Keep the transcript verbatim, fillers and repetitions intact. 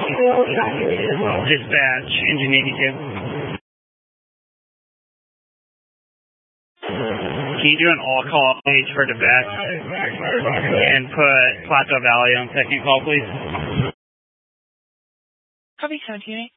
Dispatch, engine eighty-two. Can you do an all call page for the back and put Plateau Valley on second call, please? Copy, seventeen eight.